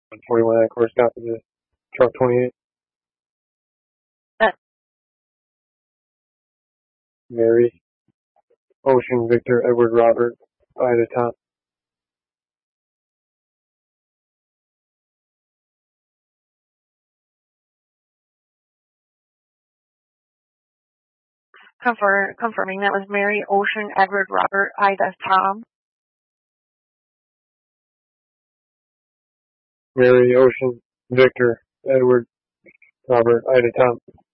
41, of course, got the truck 28. Mary, Ocean, Victor, Edward, Robert, Ida, Tom. Confirming that was Mary, Ocean, Edward, Robert, Ida, Tom. Mary, Ocean, Victor, Edward, Robert, Ida, Tom.